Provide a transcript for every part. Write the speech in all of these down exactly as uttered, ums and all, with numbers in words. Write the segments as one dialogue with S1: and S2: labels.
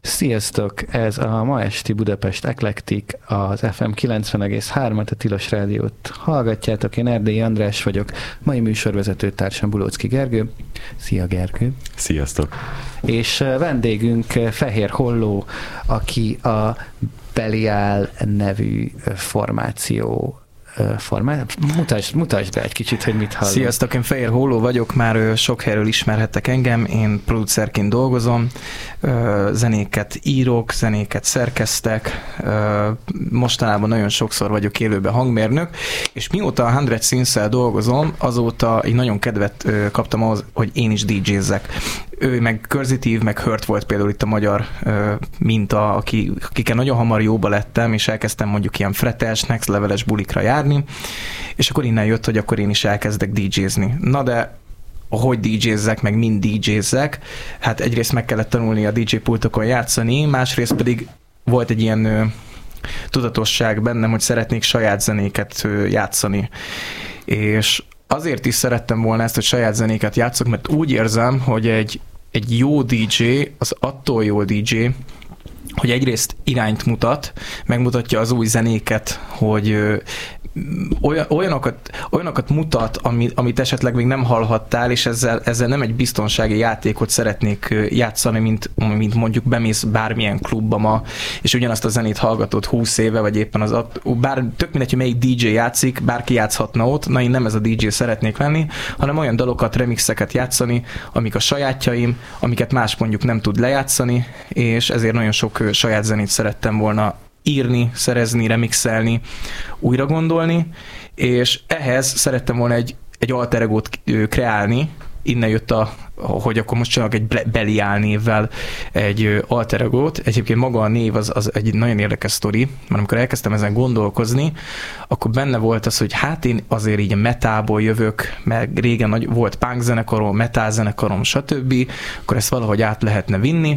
S1: Sziasztok! Ez a ma esti Budapest Eclectic, az ef em kilencven egész hármat, a Tilos Rádiót hallgatjátok. Én Erdélyi András vagyok, mai műsorvezető társam Bulóczki Gergő. Szia Gergő!
S2: Sziasztok!
S1: És vendégünk Fehér Holló, aki a Belial nevű formáció formál. Mutasd, mutasd be egy kicsit, hogy mit hallunk.
S3: Sziasztok, én Fehér Holló vagyok, már sok helyről ismerhettek engem, én producerként dolgozom, zenéket írok, zenéket szerkesztek, mostanában nagyon sokszor vagyok élőben hangmérnök, és mióta a Hundred Scenes-szel dolgozom, azóta egy nagyon kedvet kaptam ahhoz, hogy én is dé jézzek. Ő meg Körzitív, meg Hört volt például itt a magyar minta, aki, akikkel nagyon hamar jóba lettem, és elkezdtem mondjuk ilyen fretes, next leveles bulikra járni, és akkor innen jött, hogy akkor én is elkezdek dé jézni. Na de hogy dé jézzek, meg mind dé jézzek, hát egyrészt meg kellett tanulni a dé jé pultokon játszani, másrészt pedig volt egy ilyen ö, tudatosság bennem, hogy szeretnék saját zenéket ö, játszani. És azért is szerettem volna ezt, hogy saját zenéket játszok, mert úgy érzem, hogy egy, egy jó dé jé, az attól jó dé jé, hogy egyrészt irányt mutat, megmutatja az új zenéket, hogy olyan, olyanokat, olyanokat mutat, amit, amit esetleg még nem hallhattál, és ezzel, ezzel nem egy biztonsági játékot szeretnék játszani, mint, mint mondjuk bemész bármilyen klubba ma, és ugyanazt a zenét hallgatod húsz éve, vagy éppen az, bár tök mindegy, hogy melyik dé jé játszik, bárki játszhatna ott, na én nem ez a dé jé szeretnék lenni, hanem olyan dalokat, remixeket játszani, amik a sajátjaim, amiket más mondjuk nem tud lejátszani, és ezért nagyon sok saját zenét szerettem volna írni, szerezni, remixelni, újra gondolni, és ehhez szerettem volna egy, egy alter egót kreálni, innen jött a, hogy akkor most csinálok egy Belial névvel egy alter egót. Egyébként maga a név az, az egy nagyon érdekes sztori, mert amikor elkezdtem ezen gondolkozni, akkor benne volt az, hogy hát én azért így a metából jövök, meg régen nagy, volt punk zenekarom, metal zenekarom, stb. Akkor ezt valahogy át lehetne vinni,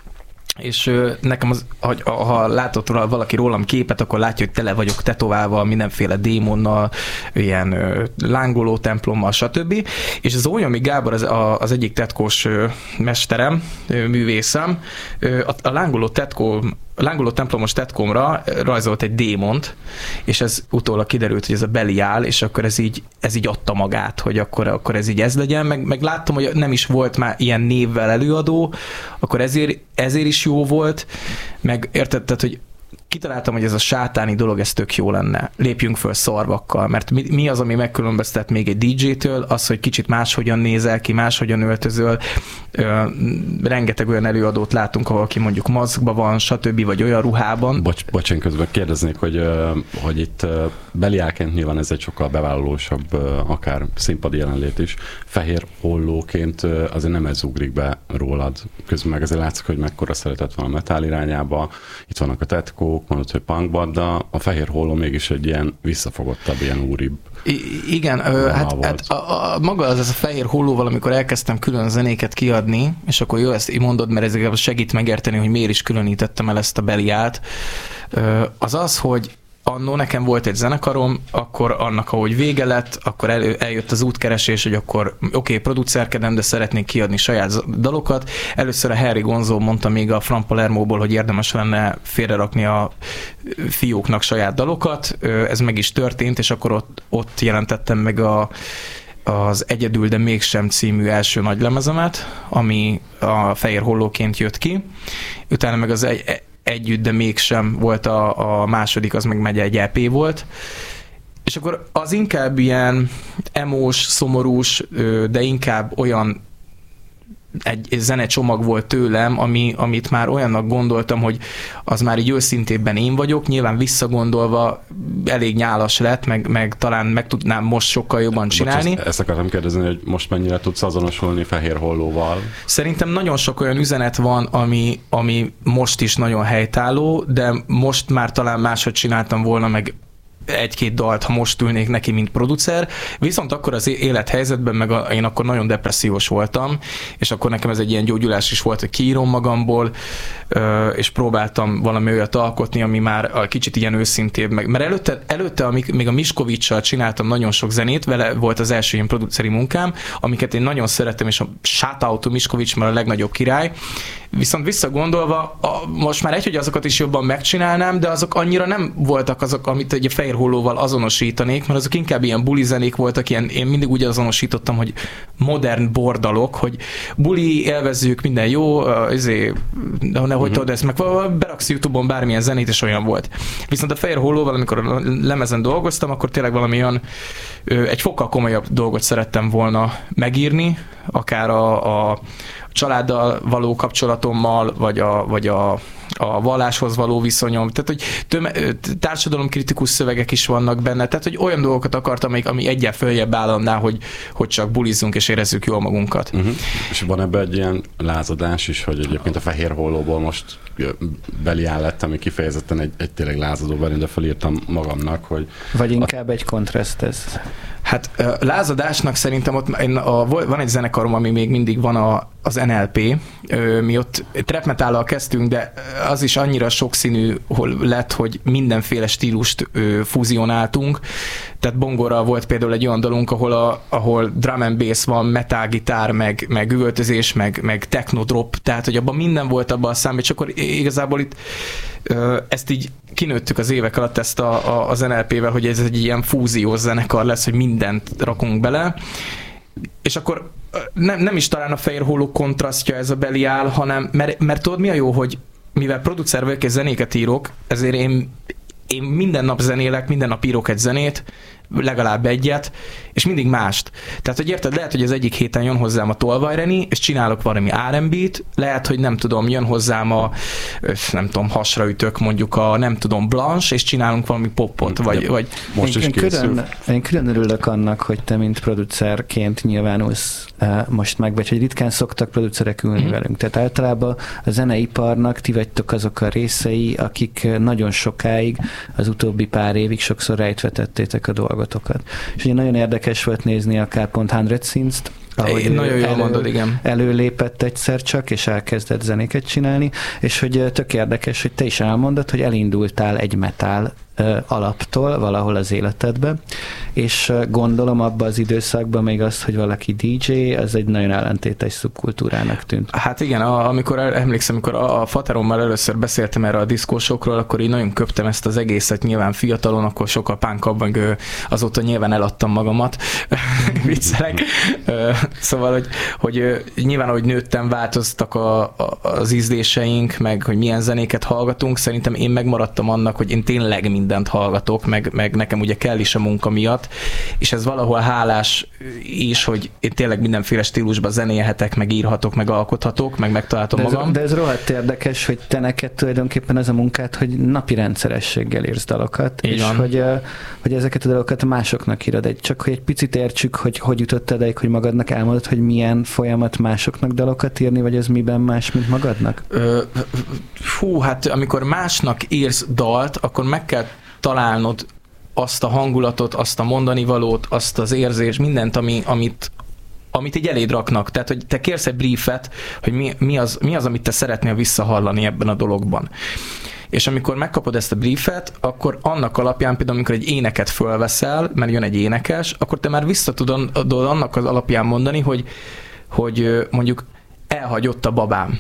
S3: és nekem az, hogy, ha látott valaki rólam képet, akkor látja, hogy tele vagyok tetoválva mindenféle démonnal, ilyen lángoló templommal, stb. És az Ójomi Gábor az, az egyik tetkós mesterem, művészem, a, a lángoló tetkó A lángoló templomos tetkomra rajzolt egy démont, és ez utólag kiderült, hogy ez a Belial, és akkor ez így, ez így adta magát, hogy akkor, akkor ez így ez legyen, meg, meg láttam, hogy nem is volt már ilyen névvel előadó, akkor ezért, ezért is jó volt, meg értetted, hogy kitaláltam, hogy ez a sátáni dolog, ez tök jó lenne. Lépjünk föl szarvakkal, mert mi, mi az, ami megkülönböztet még egy dé jétől, az, hogy kicsit máshogyan nézel ki, máshogyan öltözöl. Ö, rengeteg olyan előadót látunk, ahol aki mondjuk maszkban van, stb. Vagy olyan ruhában.
S2: Bocs, bocs, én közben kérdeznék, hogy, hogy itt Belialként nyilván ez egy sokkal bevállalósabb, akár színpadi jelenlét is. Fehér Hollóként azért nem ez ugrik be rólad. Közben meg azért látszik, hogy mekkora szeretet van a metal irányába. Itt vannak a tetkók, mondod, hogy punkban, de a Fehér Holló mégis egy ilyen visszafogottabb, ilyen úribb.
S3: I- igen, ö, hát, hát a, a, maga az ez a Fehér Hollóval, amikor elkezdtem külön zenéket kiadni, és akkor jó, ezt így mondod, mert ez segít megérteni, hogy miért is különítettem el ezt a Belialt, ö, az az, hogy annó nekem volt egy zenekarom, akkor annak, ahogy vége lett, akkor elő, eljött az útkeresés, hogy akkor oké, okay, producerkedem, de szeretnék kiadni saját dalokat. Először a Harry Gonzo mondta még a Fran Palermóból, hogy érdemes lenne félrerakni a fióknak saját dalokat. Ez meg is történt, és akkor ott, ott jelentettem meg a az Egyedül, de mégsem című első nagy lemezemet, ami a Fehér Hollóként jött ki. Utána meg az egy Együtt, de mégsem volt a, a második, az meg megy egy é pé volt. És akkor az inkább ilyen emós, szomorús, de inkább olyan egy zenecsomag volt tőlem, ami, amit már olyannak gondoltam, hogy az már így őszintébben én vagyok, nyilván visszagondolva elég nyálas lett, meg, meg talán meg tudnám most sokkal jobban csinálni.
S2: Bocs, ezt akartam kérdezni, hogy most mennyire tudsz azonosulni Fehér Hollóval?
S3: Szerintem nagyon sok olyan üzenet van, ami, ami most is nagyon helytálló, de most már talán máshogy csináltam volna, meg egy-két dalt, ha most ülnék neki, mint producer, viszont akkor az élethelyzetben meg a, én akkor nagyon depressziós voltam, és akkor nekem ez egy ilyen gyógyulás is volt, hogy kiírom magamból, és próbáltam valami olyat alkotni, ami már kicsit ilyen őszintébb, meg, mert előtte, előtte amik, még a Miskovics-sal csináltam nagyon sok zenét, vele volt az első ilyen produceri munkám, amiket én nagyon szerettem, és a shout out to Miskovics, mert a legnagyobb király, Viszont visszagondolva, a, most már egy, hogy azokat is jobban megcsinálnám, de azok annyira nem voltak azok, amit egy fehér hollóval azonosítanék, mert azok inkább ilyen buli zenék voltak, ilyen, én mindig úgy azonosítottam, hogy modern bordalok, hogy buli, élvezzük, minden jó, ezért, de nehogy uh-huh. tudod ezt, meg beraksz YouTube-on bármilyen zenét, és olyan volt. Viszont a fehér hollóval, amikor a lemezen dolgoztam, akkor tényleg valami olyan, egy fokkal komolyabb dolgot szerettem volna megírni, akár a, a családdal való kapcsolatommal, vagy a, vagy a, a valláshoz való viszonyom. Tehát, hogy töme, társadalomkritikus szövegek is vannak benne, tehát, hogy olyan dolgokat akartam, ami egyen följebb áll annál, hogy, hogy csak bulizzunk és érezzük jól magunkat. Uh-huh.
S2: És van ebben egy ilyen lázadás is, hogy egyébként a fehér hollóból most Belial lett, ami kifejezetten egy, egy tényleg lázadó belén, de felírtam magamnak, hogy...
S1: Vagy inkább a... egy kontraszt ez.
S3: Hát lázadásnak szerintem ott én a, van egy zenekarom, ami még mindig van a, az en el pé. Mi ott trap metállal kezdtünk, de az is annyira sokszínű lett, hogy mindenféle stílust fúzionáltunk. Tehát bongóra volt például egy olyan dalunk, ahol, a, ahol drum and bass van, metal gitár, meg, meg üvöltözés, meg, meg techno drop, tehát hogy abban minden volt abban a számban, és akkor igazából itt ezt így kinőttük az évek alatt ezt a, a, az en el pével, hogy ez egy ilyen fúziós zenekar lesz, hogy mindent rakunk bele, és akkor nem, nem is talán a fehér holló kontrasztja ez a Belial, hanem, mert, mert tudod mi a jó, hogy mivel producer vagyok és zenéket írok, ezért én, én minden nap zenélek, minden nap írok egy zenét, legalább egyet, és mindig mást. Tehát, hogy érted, lehet, hogy az egyik héten jön hozzám a Tolvaj Reni, és csinálok valami er and bét, lehet, hogy nem tudom, jön hozzám a, nem tudom, hasra ütök mondjuk a, nem tudom, Blanche, és csinálunk valami popot, vagy, vagy
S2: most
S1: én,
S2: is
S1: én külön, én külön örülök annak, hogy te, mint producerként nyilvánulsz most meg, vagy hogy ritkán szoktak producerek ülni mm-hmm. velünk. Tehát általában a zeneiparnak ti vagytok azok a részei, akik nagyon sokáig, az utóbbi pár évig sokszor rejtvetettétek a dolgotokat. És ugye nagyon érdekes volt nézni akár pont Hundred Scenes-t, ahogy
S3: Én nagyon jól
S1: elő,
S3: mondod, igen.
S1: előlépett egyszer csak, és elkezdett zenéket csinálni, és hogy tök érdekes, hogy te is elmondod, hogy elindultál egy metal alaptól valahol az életedbe, és gondolom abban az időszakban még azt, hogy valaki dé dzsé, az egy nagyon ellentétes szubkultúrának tűnt.
S3: Hát igen, a, amikor emlékszem, amikor a, a Faterommal először beszéltem erre a diszkósokról, akkor én nagyon köptem ezt az egészet, nyilván fiatalon, akkor sokkal pánkabb, azóta nyilván eladtam magamat, viccelek. Szóval, hogy, hogy nyilván, ahogy nőttem, változtak a, a, az ízléseink, meg hogy milyen zenéket hallgatunk, szerintem én megmaradtam annak, hogy én tényleg mindent hallgatok, meg, meg nekem ugye kell is a munka miatt, és ez valahol hálás is, hogy én tényleg mindenféle stílusban zenélhetek, meg írhatok, meg alkothatok, meg megtaláltam
S1: de
S3: magam.
S1: Ez, de ez rohadt érdekes, hogy te neked tulajdonképpen az a munkát, hogy napi rendszerességgel írsz dalokat,
S3: így
S1: és hogy, hogy ezeket a dalokat másoknak írod. Egy, csak hogy egy picit értsük, hogy hogy jutott edeig, hogy magadnak elmondod, hogy milyen folyamat másoknak dalokat írni, vagy ez miben más, mint magadnak?
S3: Ö, fú, hát amikor másnak írsz dalt, akkor meg kell találnod azt a hangulatot, azt a mondani valót, azt az érzés, mindent, ami, amit, amit így eléd raknak. Tehát, hogy te kérsz egy briefet, hogy mi, mi, az, mi az, amit te szeretnél visszahallani ebben a dologban. És amikor megkapod ezt a briefet, akkor annak alapján, például amikor egy éneket fölveszel, mert jön egy énekes, akkor te már vissza tudod annak az alapján mondani, hogy, hogy mondjuk elhagyott a babám.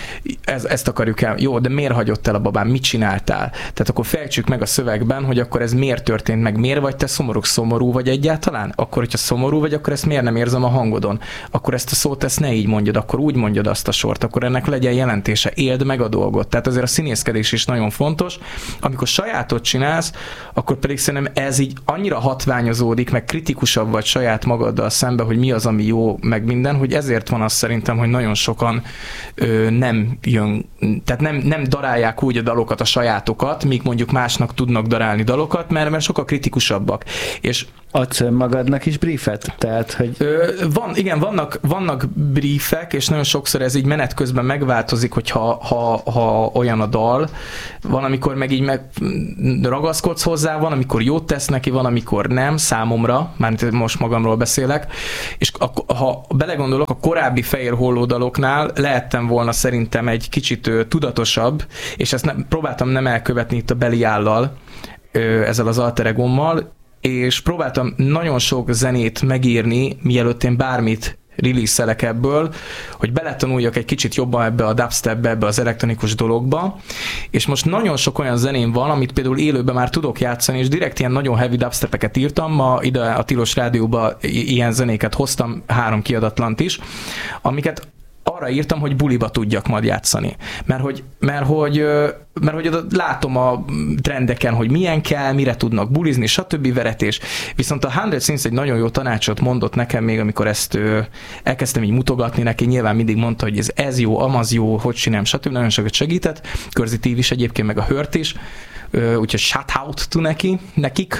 S3: Ez, ezt akarjuk el. Jó, de miért hagyott el a babám? Mit csináltál? Tehát akkor fejtsük meg a szövegben, hogy akkor ez miért történt meg, miért vagy te szomorú, szomorú vagy egyáltalán? Akkor, hogyha szomorú vagy, akkor ezt miért nem érzem a hangodon? Akkor ezt a szót ezt ne így mondjad, akkor úgy mondjad azt a sort, akkor ennek legyen jelentése, éld meg a dolgot. Tehát azért a színészkedés is nagyon fontos. Amikor sajátot csinálsz, akkor pedig szerintem ez így annyira hatványozódik, meg kritikusabb vagy saját magaddal szembe, hogy mi az, ami jó, meg minden, hogy ezért van az szerintem, hogy nagyon sokan ö, nem jön, tehát nem, nem darálják úgy a dalokat, a sajátokat, míg mondjuk másnak tudnak darálni dalokat, mert, mert sokkal kritikusabbak. És
S1: adsz magadnak is briefet? Tehát, hogy...
S3: Ö, van, igen, vannak, vannak briefek, és nagyon sokszor ez így menet közben megváltozik, hogyha ha, ha olyan a dal. Van, amikor meg így meg ragaszkodsz hozzá, van, amikor jót tesz neki, van, amikor nem, számomra, már most magamról beszélek, és a, ha belegondolok, a korábbi fehér holló daloknál lehettem volna szerintem egy kicsit ö, tudatosabb, és ezt nem, próbáltam nem elkövetni itt a Beliállal, ö, ezzel az alter egommal, és próbáltam nagyon sok zenét megírni, mielőtt én bármit release-elek ebből, hogy beletanuljak egy kicsit jobban ebbe a dubstepbe, ebbe az elektronikus dologba, és most nagyon sok olyan zeném van, amit például élőben már tudok játszani, és direkt ilyen nagyon heavy dubstepeket írtam, ma ide a Tilos Rádióba ilyen zenéket hoztam, három kiadatlant is, amiket arra írtam, hogy buliba tudjak majd játszani. Mert hogy, mert hogy, mert hogy látom a trendeken, hogy milyen kell, mire tudnak bulizni, stb. Veretés. Viszont a Hundred Sins egy nagyon jó tanácsot mondott nekem még, amikor ezt elkezdtem így mutogatni neki, nyilván mindig mondta, hogy ez, ez jó, amaz jó, hogy csinálom, stb. Nagyon sokat segített. Körzi té vé is egyébként, meg a Hört is. Úgyhogy shout out to neki, nekik.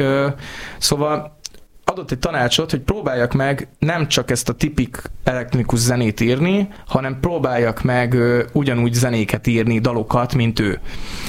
S3: Szóval adott egy tanácsot, hogy próbáljak meg nem csak ezt a tipik elektronikus zenét írni, hanem próbáljak meg ö, ugyanúgy zenéket írni, dalokat, mint ő.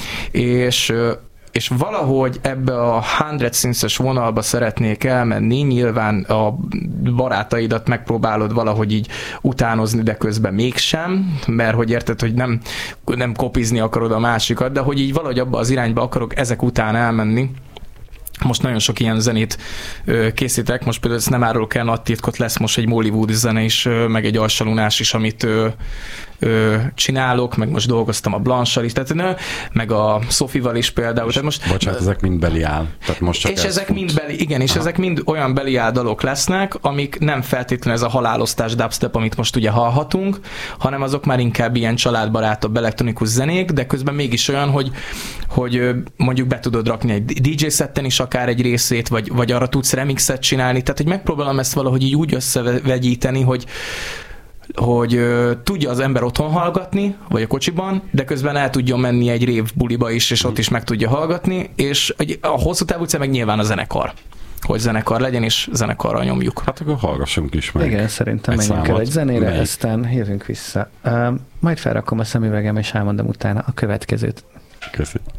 S3: És, ö, és valahogy ebbe a Hundred Sins-es vonalba szeretnék elmenni, nyilván a barátaidat megpróbálod valahogy így utánozni, de közben mégsem, mert hogy érted, hogy nem, nem kopizni akarod a másikat, de hogy így valahogy abba az irányba akarok ezek után elmenni. Most nagyon sok ilyen zenét ö, készítek, most például ezt nem árulok el, nagy titkot, lesz most egy Mollywood zene is, ö, meg egy alsalunás is, amit ö, ö, csinálok, meg most dolgoztam a Blanche-sal is, tehát, nő, meg a Sofival is például. Tehát most,
S2: bocsánat, ezek mind beliál. Tehát most csak
S3: és ezek mind beli, igen, és Aha. ezek mind olyan beliál dalok lesznek, amik nem feltétlenül ez a halálosztás dubstep, amit most ugye hallhatunk, hanem azok már inkább ilyen családbarátabb elektronikus zenék, de közben mégis olyan, hogy, hogy mondjuk be tudod rakni egy dé dzsé szetten is akár egy részét, vagy, vagy arra tudsz remixet csinálni, tehát hogy megpróbálom ezt valahogy így úgy összevegyíteni, hogy hogy uh, tudja az ember otthon hallgatni, vagy a kocsiban, de közben el tudjon menni egy rév buliba is, és ott is meg tudja hallgatni, és a hosszú távú cél meg nyilván a zenekar. Hogy zenekar legyen, és zenekarral nyomjuk.
S2: Hát akkor hallgassunk is meg.
S1: Igen, szerintem
S2: egy
S1: menjünk el egy zenére,
S2: melyik?
S1: aztán jövünk vissza. Uh, majd felrakom a szemüvegem, és elmondom utána a következőt.
S2: Köszönöm.